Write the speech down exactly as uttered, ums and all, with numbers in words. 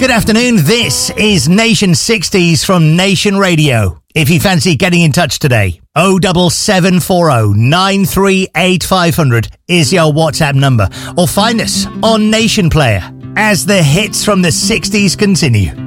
Good afternoon. This is Nation sixties from Nation Radio. If you fancy getting in touch today, oh seven seven four oh nine three eight five hundred is your WhatsApp number, or find us on Nation Player as the hits from the sixties continue.